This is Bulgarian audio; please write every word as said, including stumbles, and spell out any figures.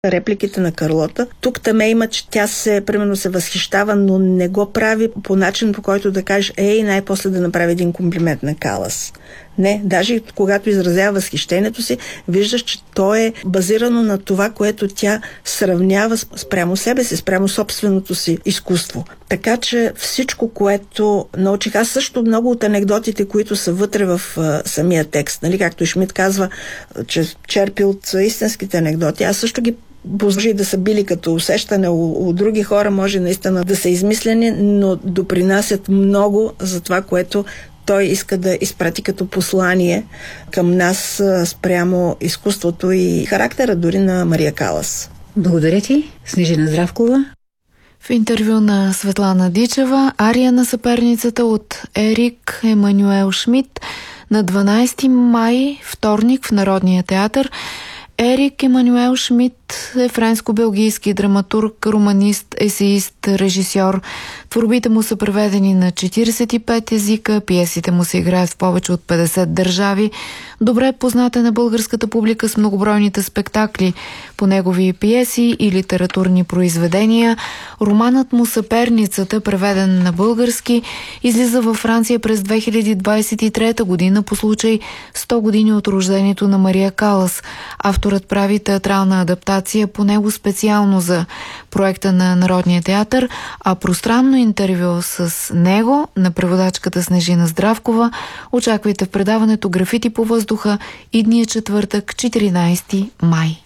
репликите на Карлота. Тук таме има, че тя се, примерно, се възхищава, но не го прави по начин, по който да кажеш, ей, най-после да направи един комплимент на Калас. Не, даже когато изразява възхищението си, виждаш, че то е базирано на това, което тя сравнява спрямо себе си, спрямо собственото си изкуство. Така че всичко, което научих, аз също много от анекдотите, които са вътре в а, самия текст, нали, както и Шмидт казва, че черпи от истинските анекдоти, аз също ги може да са били като усещане у, у други хора, може наистина да са измислени, но допринасят много за това, което той иска да изпрати като послание към нас спрямо изкуството и характера дори на Мария Калас. Благодаря ти, Снежина Здравкова. В интервю на Светлана Дичева, ария на съперницата от Ерик Емануел Шмидт на дванадесети май, вторник, в Народния театър. Ерик Емануел Шмидт е френско-белгийски драматург, романист, есеист, режисьор. Творбите му са преведени на четиридесет и пет езика, пиесите му се играят в повече от петдесет държави. Добре познат е на българската публика с многобройните спектакли по негови пиеси и литературни произведения. Романът му "Съперницата", преведен на български, излиза във Франция през две хиляди двадесет и трета година по случай сто години от рождението на Мария Калас. Авторът прави театрална адаптация по него специално за проекта на Народния театър, а пространно интервю с него на преводачката Снежина Здравкова очаквайте в предаването "Графити по въздуха" идния четвъртък, четиринадесети май.